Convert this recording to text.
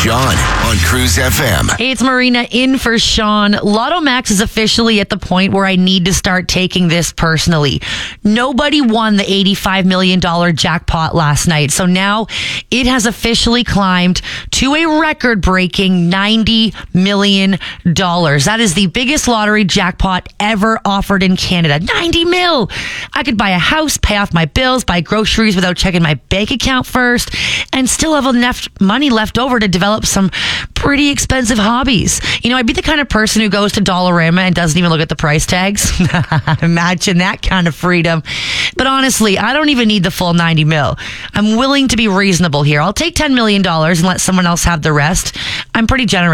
Sean on Cruise FM. Hey, it's Marina in for Sean. Lotto Max is officially at the point where I need to start taking this personally. Nobody won the $85 million jackpot last night. So now it has officially climbed to a record-breaking $90 million. That is the biggest lottery jackpot ever offered in Canada. 90 mil! I could buy a house, pay off my bills, buy groceries without checking my bank account first, and still have enough money left over to develop some pretty expensive hobbies. You know, I'd be the kind of person who goes to Dollarama and doesn't even look at the price tags. Imagine that kind of freedom. But honestly, I don't even need the full 90 mil. I'm willing to be reasonable here. I'll take $10 million and let someone else have the rest. I'm pretty generous.